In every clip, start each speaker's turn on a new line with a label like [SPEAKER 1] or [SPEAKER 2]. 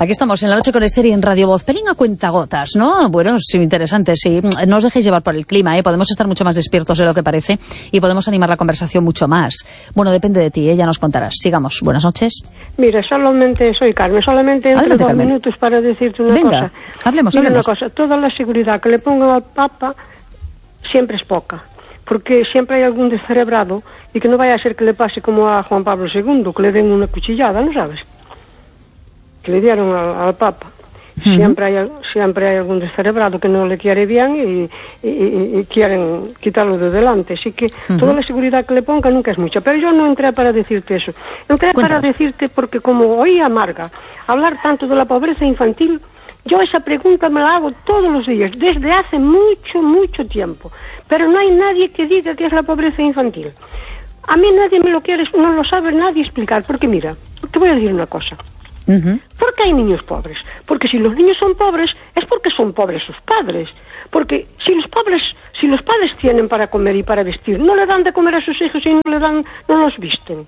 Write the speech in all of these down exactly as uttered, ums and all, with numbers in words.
[SPEAKER 1] Aquí estamos en La Noche con Esther y en Radio Voz. Pelín a cuentagotas, ¿no? Bueno, sí, interesante, sí. No os dejéis llevar por el clima, ¿eh? Podemos estar mucho más despiertos de lo que parece y podemos animar la conversación mucho más. Bueno, depende de ti, ¿eh? Ya nos contarás. Sigamos. Buenas noches.
[SPEAKER 2] Mira, solamente soy Carmen, solamente entre
[SPEAKER 1] Adelante,
[SPEAKER 2] dos
[SPEAKER 1] Carmen.
[SPEAKER 2] minutos para decirte una
[SPEAKER 1] Venga,
[SPEAKER 2] cosa.
[SPEAKER 1] hablemos,
[SPEAKER 2] Mira
[SPEAKER 1] hablemos.
[SPEAKER 2] una cosa, toda la seguridad que le pongan al Papa siempre es poca. Porque siempre hay algún descerebrado y que no vaya a ser que le pase como a Juan Pablo segundo, que le den una cuchillada, ¿no sabes? Que le dieron al, al Papa. Uh-huh. Siempre hay siempre hay algún descerebrado que no le quiere bien y, y, y quieren quitarlo de delante. Así que uh-huh. toda la seguridad que le ponga nunca es mucha. Pero yo no entré para decirte eso. Entré Cuéntanos. para decirte porque como oí a Marga hablar tanto de la pobreza infantil, yo esa pregunta me la hago todos los días, desde hace mucho, mucho tiempo. Pero no hay nadie que diga qué es la pobreza infantil. A mí nadie me lo quiere, no lo sabe nadie explicar. Porque mira, te voy a decir una cosa. Uh-huh. ¿Por qué hay niños pobres? Porque si los niños son pobres es porque son pobres sus padres. Porque si los pobres, si los padres tienen para comer y para vestir, no le dan de comer a sus hijos y no le dan, no los visten.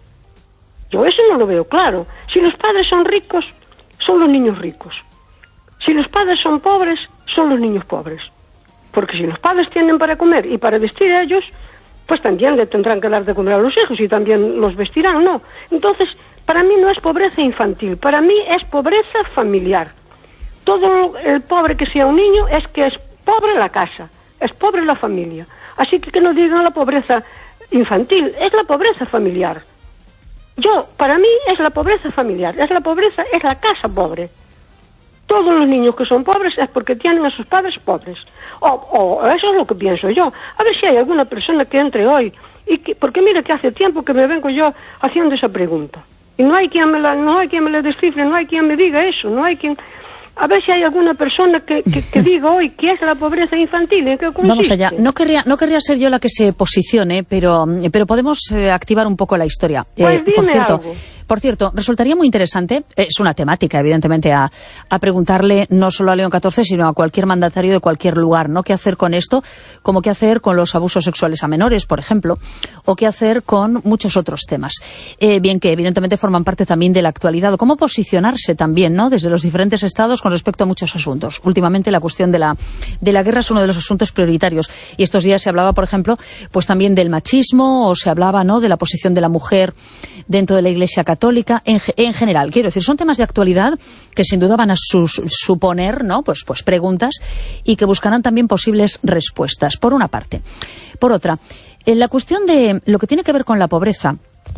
[SPEAKER 2] Yo eso no lo veo claro. Si los padres son ricos, son los niños ricos. Si los padres son pobres, son los niños pobres. Porque si los padres tienen para comer y para vestir a ellos, pues también le tendrán que dar de comer a los hijos y también los vestirán, ¿no? Entonces, para mí no es pobreza infantil, para mí es pobreza familiar. Todo el pobre que sea un niño es que es pobre la casa, es pobre la familia. Así que que no digan la pobreza infantil, es la pobreza familiar. Yo, para mí es la pobreza familiar, es la pobreza, es la casa pobre. Todos los niños que son pobres es porque tienen a sus padres pobres. O, o eso es lo que pienso yo. A ver si hay alguna persona que entre hoy. Y que, porque mira que hace tiempo que me vengo yo haciendo esa pregunta. Y no hay quien me la, no hay quien me la descifre, no hay quien me diga eso, no hay quien... A ver si hay alguna persona que, que, que diga hoy qué es la pobreza infantil, ¿en qué consiste?
[SPEAKER 1] Vamos allá. No querría, no querría ser yo la que se posicione, pero, pero podemos eh, activar un poco la historia.
[SPEAKER 2] Pues
[SPEAKER 1] eh,
[SPEAKER 2] dime
[SPEAKER 1] por cierto,
[SPEAKER 2] algo.
[SPEAKER 1] Por cierto, resultaría muy interesante, es una temática, evidentemente, a, a preguntarle no solo a León catorce, sino a cualquier mandatario de cualquier lugar, ¿no? ¿Qué hacer con esto? Como qué hacer con los abusos sexuales a menores, por ejemplo, o qué hacer con muchos otros temas. Eh, bien que, evidentemente, forman parte también de la actualidad, o cómo posicionarse también, ¿no? Desde los diferentes estados con respecto a muchos asuntos. Últimamente, la cuestión de la, de la guerra es uno de los asuntos prioritarios. Y estos días se hablaba, por ejemplo, pues también del machismo, o se hablaba, ¿no?, de la posición de la mujer dentro de la Iglesia Católica, en, en general. Quiero decir, son temas de actualidad que sin duda van a sus, suponer, ¿no?, pues, pues preguntas y que buscarán también posibles respuestas, por una parte. Por otra, en la cuestión de lo que tiene que ver con la pobreza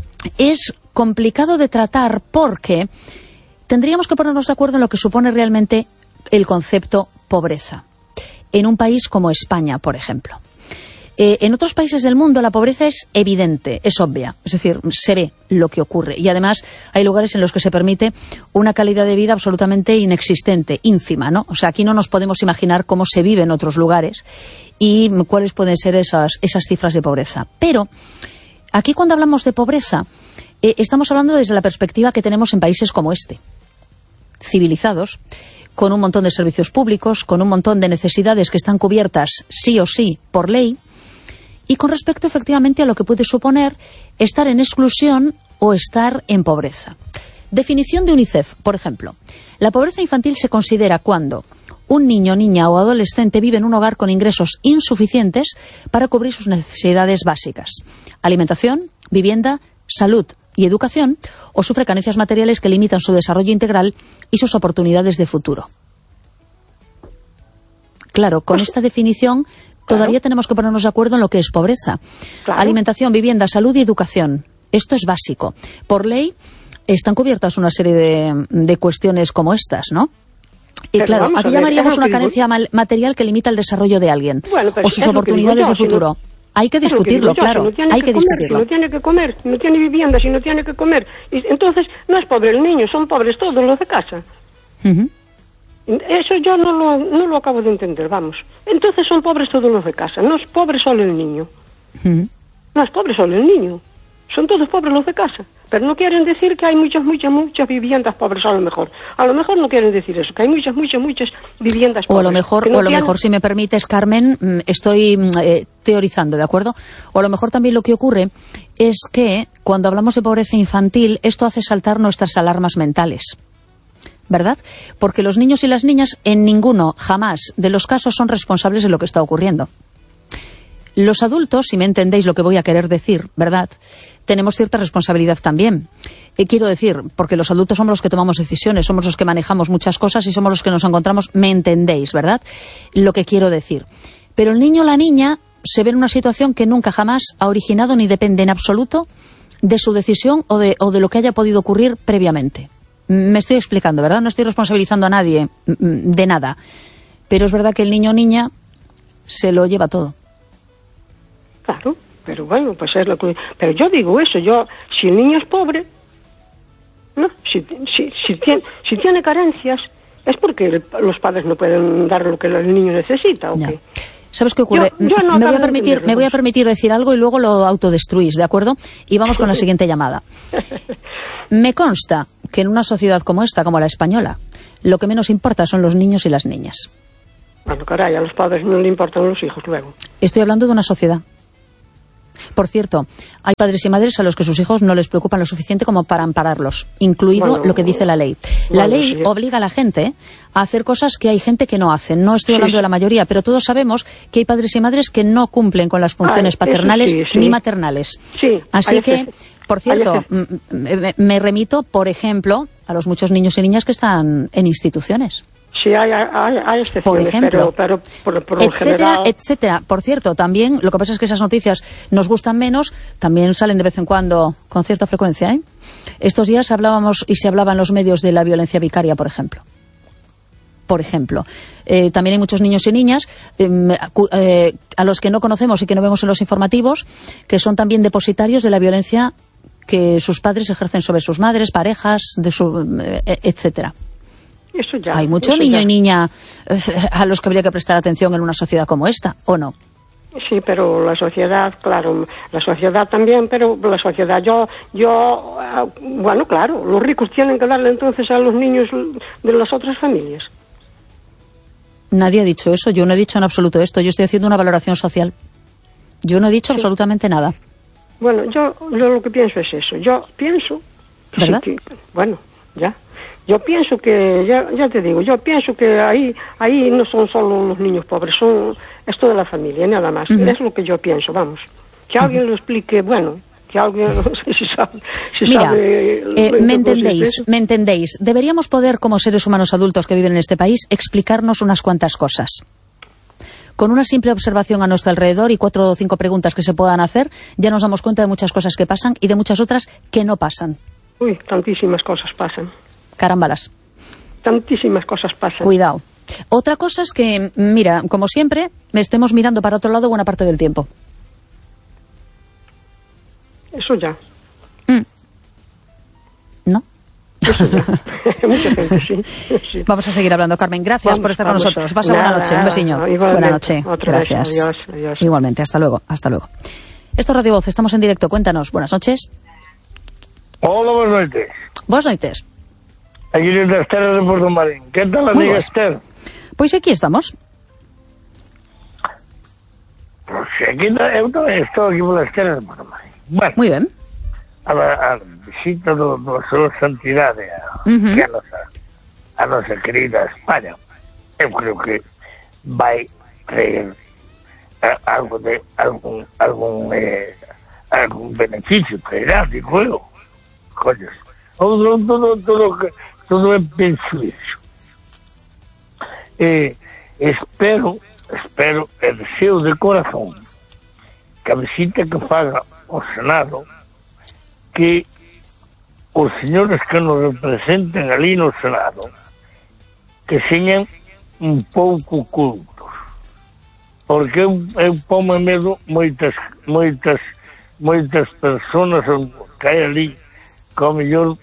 [SPEAKER 1] es complicado de tratar porque tendríamos que ponernos de acuerdo en lo que supone realmente el concepto pobreza. En un país como España, por ejemplo. Eh, en otros países del mundo la pobreza es evidente, es obvia, es decir, se ve lo que ocurre y además hay lugares en los que se permite una calidad de vida absolutamente inexistente, ínfima, ¿no? O sea, aquí no nos podemos imaginar cómo se vive en otros lugares y cuáles pueden ser esas, esas cifras de pobreza. Pero aquí cuando hablamos de pobreza eh, estamos hablando desde la perspectiva que tenemos en países como este, civilizados, con un montón de servicios públicos, con un montón de necesidades que están cubiertas sí o sí por ley, y con respecto efectivamente a lo que puede suponer estar en exclusión o estar en pobreza. Definición de UNICEF, por ejemplo. La pobreza infantil se considera cuando un niño, niña o adolescente vive en un hogar con ingresos insuficientes para cubrir sus necesidades básicas. Alimentación, vivienda, salud y educación, o sufre carencias materiales que limitan su desarrollo integral y sus oportunidades de futuro. Claro, con esta definición todavía claro. tenemos que ponernos de acuerdo en lo que es pobreza. Claro. Alimentación, vivienda, salud y educación. Esto es básico. Por ley están cubiertas una serie de, de cuestiones como estas, ¿no? Y pero claro, aquí llamaríamos una carencia mal, material que limita el desarrollo de alguien bueno, o sus oportunidades yo, de futuro. Si no, hay que discutirlo, que yo, claro. Si no hay que, que comer, discutirlo.
[SPEAKER 2] Si no tiene que comer, si no tiene vivienda, si no tiene que comer. Y, entonces, no es pobre el niño, son pobres todos los de casa. Uh-huh. Eso yo no lo, no lo acabo de entender, vamos. Entonces son pobres todos los de casa, no es pobre solo el niño. Uh-huh. No es pobre solo el niño, son todos pobres los de casa. Pero no quieren decir que hay muchas, muchas, muchas viviendas pobres a lo mejor. A lo mejor no quieren decir eso, que hay muchas, muchas, muchas viviendas pobres.
[SPEAKER 1] O a lo mejor, no o a lo tienen... mejor si me permites, Carmen, estoy eh, teorizando, ¿de acuerdo? O a lo mejor también lo que ocurre es que cuando hablamos de pobreza infantil, esto hace saltar nuestras alarmas mentales. ¿verdad? Porque los niños y las niñas en ninguno, jamás, de los casos son responsables de lo que está ocurriendo. Los adultos, si me entendéis lo que voy a querer decir, ¿verdad?, tenemos cierta responsabilidad también. Eh, quiero decir, porque los adultos somos los que tomamos decisiones, somos los que manejamos muchas cosas y somos los que nos encontramos, me entendéis, ¿verdad?, lo que quiero decir. Pero el niño o la niña se ve en una situación que nunca jamás ha originado ni depende en absoluto de su decisión o de, o de lo que haya podido ocurrir previamente. Me estoy explicando, ¿verdad? No estoy responsabilizando a nadie de nada. Pero es verdad que el niño o niña se lo lleva todo.
[SPEAKER 2] Claro, pero bueno, pues es lo que... Pero yo digo eso, yo, si el niño es pobre, ¿no? Si, si, si, tiene, si tiene carencias, es porque el, los padres no pueden dar lo que el niño necesita, ¿o qué?
[SPEAKER 1] ¿Sabes qué ocurre? Yo, yo no me, voy a permitir, me voy a permitir decir algo y luego lo autodestruís, ¿de acuerdo? Y vamos con la siguiente llamada. Me consta que en una sociedad como esta, como la española, lo que menos importa son los niños y las niñas.
[SPEAKER 2] Bueno, caray, a los padres no le importan los hijos luego.
[SPEAKER 1] Estoy hablando de una sociedad. Por cierto, hay padres y madres a los que sus hijos no les preocupan lo suficiente como para ampararlos, incluido bueno, lo que dice la ley. La bueno, ley sí. obliga a la gente a hacer cosas que hay gente que no hace. No estoy hablando sí. de la mayoría, pero todos sabemos que hay padres y madres que no cumplen con las funciones Ay, paternales sí, sí. ni maternales. Sí, Así que, por cierto, me, me remito, por ejemplo, a los muchos niños y niñas que están en instituciones.
[SPEAKER 2] Sí, hay, hay, hay excepciones,
[SPEAKER 1] por ejemplo,
[SPEAKER 2] pero, pero por, por
[SPEAKER 1] etcétera,
[SPEAKER 2] general...
[SPEAKER 1] etcétera. Por cierto, también, lo que pasa es que esas noticias nos gustan menos, también salen de vez en cuando con cierta frecuencia, ¿eh? Estos días hablábamos y se hablaba en los medios de la violencia vicaria, por ejemplo. Por ejemplo. Eh, también hay muchos niños y niñas eh, eh, a los que no conocemos y que no vemos en los informativos, que son también depositarios de la violencia que sus padres ejercen sobre sus madres, parejas, de su, eh, etcétera.
[SPEAKER 2] Eso ya,
[SPEAKER 1] hay mucho niño ya. y niña eh, a los que habría que prestar atención en una sociedad como esta, ¿o no?
[SPEAKER 2] Sí, pero la sociedad, claro, la sociedad también, pero la sociedad, yo, yo, bueno, claro, los ricos tienen que darle entonces a los niños de las otras familias.
[SPEAKER 1] Nadie ha dicho eso, yo no he dicho en absoluto esto, yo estoy haciendo una valoración social. Yo no he dicho sí. absolutamente nada.
[SPEAKER 2] Bueno, yo, yo lo que pienso es eso, yo pienso...
[SPEAKER 1] ¿Verdad?
[SPEAKER 2] Sí, que, bueno, ya... Yo pienso que, ya, ya te digo, yo pienso que ahí ahí no son solo los niños pobres, son es toda la familia, nada más. Uh-huh. Es lo que yo pienso, vamos. Que alguien uh-huh. lo explique, bueno, que alguien, no sé si sabe... Si
[SPEAKER 1] Mira,
[SPEAKER 2] sabe,
[SPEAKER 1] eh, me entendéis, me entendéis. Deberíamos poder, como seres humanos adultos que viven en este país, explicarnos unas cuantas cosas. Con una simple observación a nuestro alrededor y cuatro o cinco preguntas que se puedan hacer, ya nos damos cuenta de muchas cosas que pasan y de muchas otras que no pasan.
[SPEAKER 2] Uy, tantísimas cosas pasan.
[SPEAKER 1] Carambalas.
[SPEAKER 2] Tantísimas cosas pasan.
[SPEAKER 1] Cuidado. Otra cosa es que, mira, como siempre, estemos mirando para otro lado buena parte del tiempo.
[SPEAKER 2] Eso ya.
[SPEAKER 1] Mm. ¿No?
[SPEAKER 2] Eso ya. Mucha gente, sí. sí.
[SPEAKER 1] Vamos a seguir hablando, Carmen. Gracias vamos, por estar vamos. con nosotros. Pasa buena noche. Un besiño. Buena noche. Gracias.
[SPEAKER 2] Adiós, adiós.
[SPEAKER 1] Igualmente. Hasta luego. Hasta luego. Esto es Radio Voz. Estamos en directo. Cuéntanos. Buenas noches.
[SPEAKER 3] Hola, buenas noches.
[SPEAKER 1] Buenas noches.
[SPEAKER 3] Aquí desde Esther de Puerto Marín. ¿Qué tal, amiga Esther?
[SPEAKER 1] Pues aquí estamos.
[SPEAKER 3] Pues aquí eu tamén estou aquí por Esther de Puerto Marín. Bueno,
[SPEAKER 1] muy bien.
[SPEAKER 3] A la, a la visita do, do Súa Santidade a, uh-huh. a, nosa, a nosa querida España, eu creo que vai traer a, algo de algún algún eh, algún beneficio traerá, digo eu. Coño, todo todo todo todo é benefício. Eh, espero, espero, e deseo de corazón que a visita que faga o Senado, que os señores que nos representen ali no Senado que señan un pouco cultos, porque eu, eu pome medo moitas moitas moitas personas que hai ali que ao mellor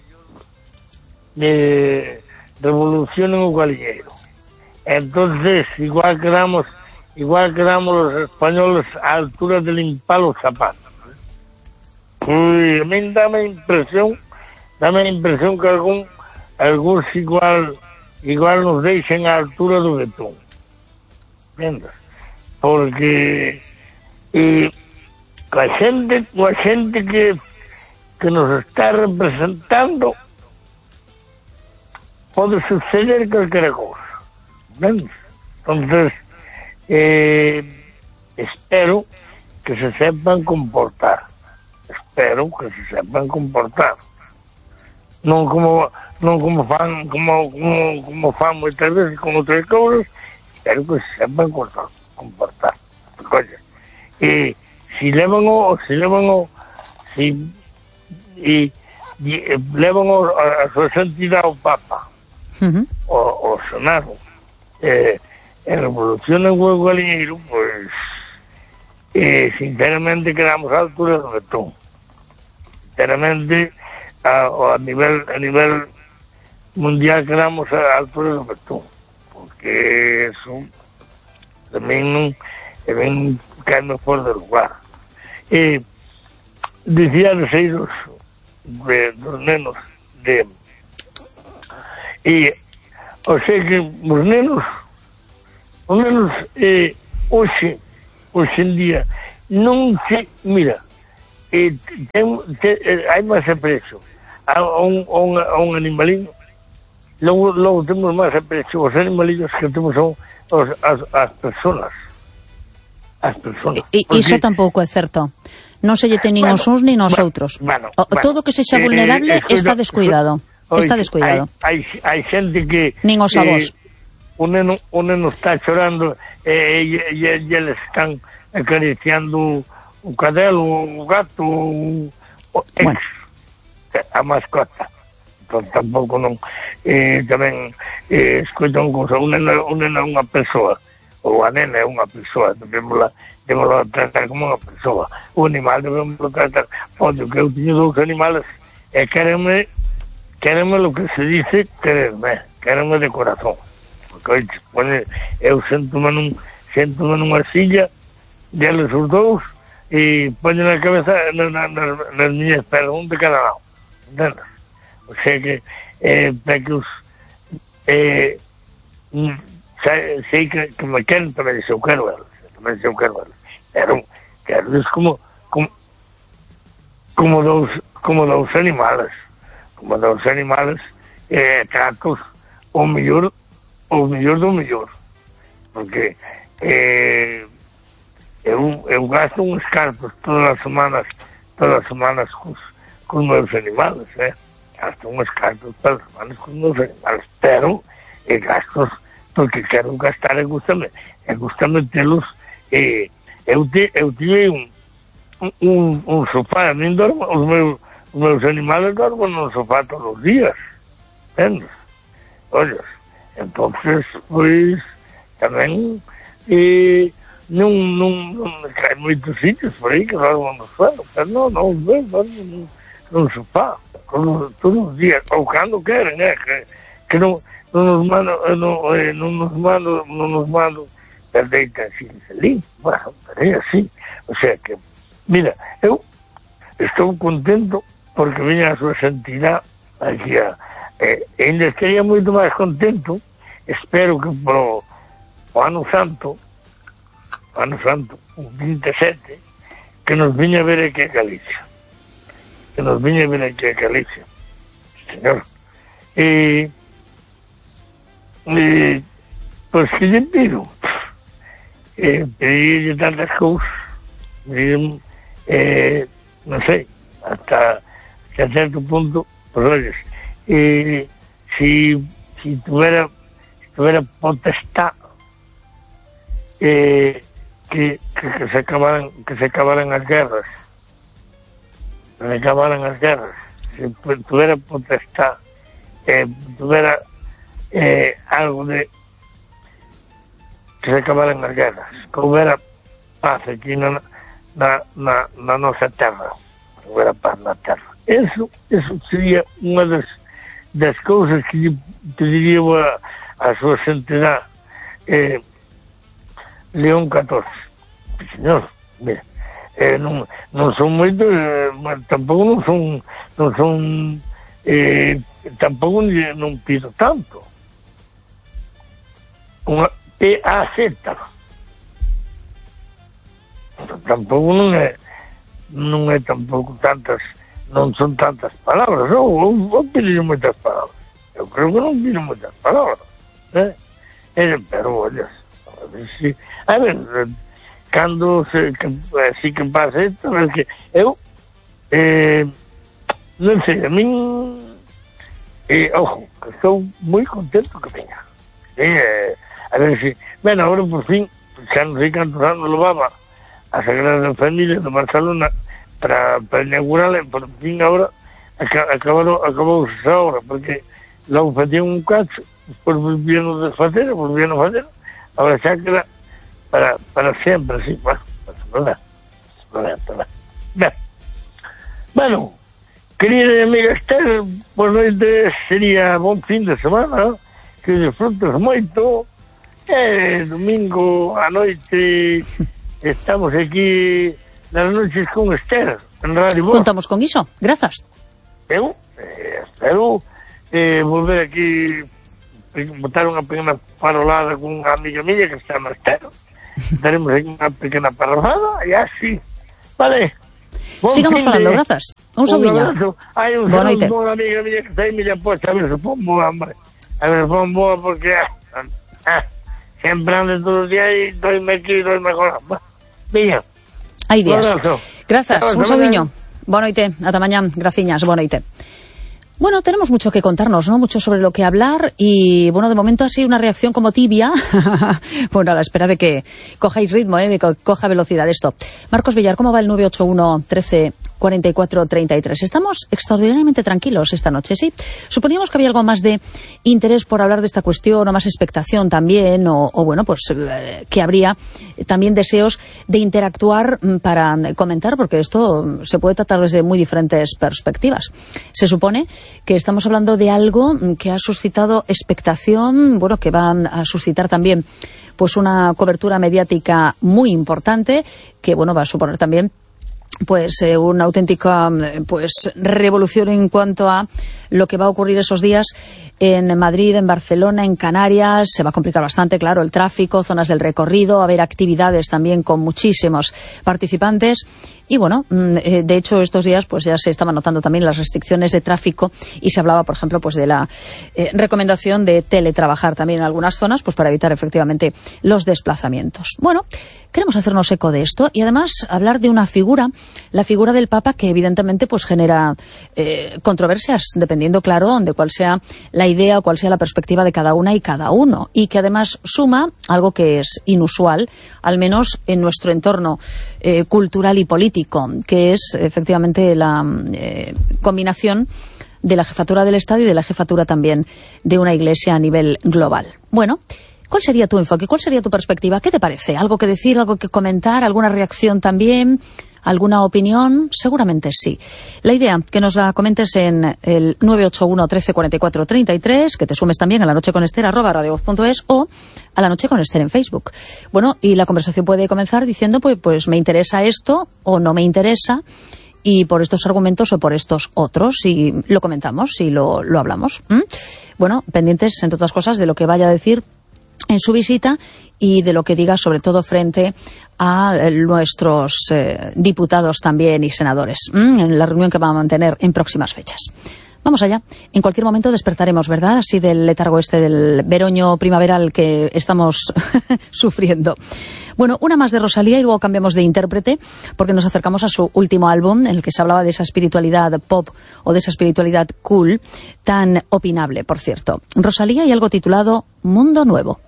[SPEAKER 3] eh, revolucionen o galiñeiro. Entonces igual quedamos igual quedamos los españoles a altura de limpar los zapatos. Uy, a mí dame impresión dame impresión que algún algúns igual igual nos deixen a altura do betón, ¿entiendes? Porque e, a xente a xente que que nos está representando pode suceder calquera cousa, entendes? Entonces eh, espero que se sepan comportar, espero que se sepan comportar, non como non como fan como como, como fan moitas veces con outras cousas, espero que se sepan comportar, comportar. Coño. E si levan o si levan o si e, e levan o, a, a súa santidade ao Papa, uh-huh. o, o Senado, eh, e revolucionan o galiñeiro, pois eh, sinceramente quedamos á altura do betón. Sinceramente a, a nivel a nivel mundial quedamos á altura do betón, porque eso tamén non ben caemos fora do lugar. E dicía os eiros de, dos nenos de e o sei que os nenos os nenos eh, hoxe hoxe en día non se mira eh, ten, ten, eh, hai máis aprecio a, a, un, a, un, a un animalino, logo, logo temos máis aprecio os animalillos que temos son os, as, as personas as personas.
[SPEAKER 1] E iso tampouco é certo. Non se lle ten nin bueno, os uns nin os bueno, outros. Bueno, o, bueno, todo que sexa vulnerable eh, está descuidado. Oye, está descuidado.
[SPEAKER 3] Hai, hai, hai xente que
[SPEAKER 1] nin os avós.
[SPEAKER 3] Eh, un neno, un neno está chorando e eh, e, e, e eles están acariciando o cadelo, o gato, o, o ex, bueno. a mascota. Entón tampouco non eh, tamén eh, escoitan cousa. Un neno, un neno é unha persoa, ou a nena é unha persoa, debemos debemos tratar como unha persoa. O animal debemos tratar. Odio que eu teño dous animales e quérenme quérenme lo que se dice quererme, quérenme de corazón. Porque oite, pone, eu sento-me nun sento-me nunha silla deles os dous e poñen a cabeza na, na, na, nas miñas pernas, un de cada lado, entendes? O sea que eh, para que os eh, sei, sei que, que me queren tamén, se eu quero eles, tamén se eu quero eles, pero quero eles como como como dous como dous animales, como dous animales eh, tratos o mellor o mellor do mellor, porque eh, eu, eu gasto uns cartos todas as semanas todas as semanas cos, cos meus animales, eh? gasto uns cartos todas as semanas cos meus animales, pero e gastos porque quero gastar e gustame e gustame telos e eu, te, eu tive un, un, un sofá, a mí dormo, os meus, os meus animales dormen no sofá todos os días, entendes? Ollas, entonces pois tamén e non, non, non hai moitos sitios por aí que dormen no suelo, pero non, non os vejo, dormen no sofá todos, todos os días, ou cando queren, eh, que, que non non nos mando, non, eh, non nos mando, non nos mando, pero deitan sin feliz, bueno, pero é así, o sea que, mira, eu estou contento porque viña a súa santidade aquí a, eh, ainda estaría moito máis contento, espero que pro o ano santo, o ano santo, o veintisiete, que nos viña a ver aquí a Galicia, que nos viña a ver aquí a Galicia, señor, e Eh, pois que lle pido eh, pedirle tantas cousas pedir, eh, non sei hasta, hasta certo punto pois olles eh, si, si tuvera si tuvera potestad eh, que, que, que se acabaran que se acabaran as guerras que se acabaran as guerras si tuvera potestad eh, tuvera Eh, algo de que se acabaran as guerras, que houbera paz aquí na, na, na, na nosa terra, que houbera paz na terra. Eso, eso sería unha das, das cousas que lle pediría a, a súa santidade eh, León catorce. Señor, mira, eh, non, non son moito, eh, tampouco non son, non son eh, tampouco non pido tanto. Unha P A Z tampouco non é non é tampouco tantas non son tantas palabras, eu, eu, eu pediría moitas palabras, eu creo que non vino moitas palabras, eh? Eh, pero, olha, a ver, si, a ver, cando se, que, así que pasa isto, a ver, que eu, eh, non sei, a min, eh, ojo, que estou moi contento que venga, eh, a ver si, bueno, agora por fin, xa non sei cantos anos levaba a Sagrada Familia de Barcelona para, para inaugurarla, por fin agora acabou, acabou esa obra, porque logo facían un cacho, despois volvían a desfacer, volvían a facer, agora xa queda para, para sempre, así, bueno, para para para ben. Bueno, querida amiga Esther, por noite sería bon fin de semana, que disfrutes moito, e domingo a noite estamos aquí nas noches con Esther, en Radio Voz.
[SPEAKER 1] Contamos con iso, grazas.
[SPEAKER 3] Eu eh, espero eh, volver aquí botar unha pequena parolada con unha amiga miña que está no Estero. Daremos aquí unha pequena parolada e así, vale. Bon
[SPEAKER 1] sigamos falando, de... grazas. Un saudiño.
[SPEAKER 3] Hai un saludo con unha amiga miña que está aí miña posta, a ver se pon boa, hombre. A ver se pon boa porque ah, sempre ando todos os días e doime aquí, doime agora. Miña.
[SPEAKER 1] Hai días. Grazas, un saudiño. Boa noite, ata mañán, graciñas, boa noite. Bueno, tenemos mucho que contarnos, ¿no? Mucho sobre lo que hablar y, bueno, de momento ha sido una reacción como tibia. Bueno, a la espera de que cojáis ritmo, ¿eh? De que coja velocidad esto. Marcos Villar, ¿cómo va el nueve ocho uno, trece, cuarenta y cuatro, treinta y tres? Estamos extraordinariamente tranquilos esta noche, ¿sí? Suponíamos que había algo más de interés por hablar de esta cuestión, o más expectación también, o, o bueno, pues eh, que habría también deseos de interactuar para comentar, porque esto se puede tratar desde muy diferentes perspectivas. Se supone que estamos hablando de algo que ha suscitado expectación, bueno, que va a suscitar también pues una cobertura mediática muy importante, que bueno, va a suponer también pues eh, una auténtica pues revolución en cuanto a lo que va a ocurrir esos días en Madrid, en Barcelona, en Canarias. Se va a complicar bastante, claro, el tráfico, zonas del recorrido, va a haber actividades también con muchísimos participantes. Y bueno, de hecho estos días pues ya se estaban notando también las restricciones de tráfico y se hablaba, por ejemplo, pues de la eh, recomendación de teletrabajar también en algunas zonas, pues para evitar efectivamente los desplazamientos. Bueno, queremos hacernos eco de esto y además hablar de una figura, la figura del Papa, que evidentemente pues genera eh, controversias, dependiendo, claro, de cuál sea la idea o cuál sea la perspectiva de cada una y cada uno, y que además suma algo que es inusual, al menos en nuestro entorno eh, cultural y político, que es efectivamente la eh, combinación de la jefatura del Estado y de la jefatura también de una iglesia a nivel global. Bueno, ¿cuál sería tu enfoque? ¿Cuál sería tu perspectiva? ¿Qué te parece? ¿Algo que decir, algo que comentar, alguna reacción también? ¿Alguna opinión? Seguramente sí. La idea, que nos la comentes en el nueve ocho uno, trece, cuarenta y cuatro, treinta y tres, que te sumes también a la noche con Esther, arroba radiovoz punto es, o a la noche con Esther en Facebook. Bueno, y la conversación puede comenzar diciendo, pues, pues me interesa esto o no me interesa, y por estos argumentos o por estos otros, y lo comentamos y lo, lo hablamos. ¿Mm? Bueno, pendientes, entre otras cosas, de lo que vaya a decir en su visita y de lo que diga, sobre todo frente a nuestros eh, diputados también y senadores, ¿m? En la reunión que va a mantener en próximas fechas. Vamos allá. En cualquier momento despertaremos, ¿verdad? Así del letargo este del veroño primaveral que estamos sufriendo. Bueno, una más de Rosalía y luego cambiamos de intérprete, porque nos acercamos a su último álbum, en el que se hablaba de esa espiritualidad pop o de esa espiritualidad cool, tan opinable, por cierto. Rosalía y algo titulado Mundo Nuevo.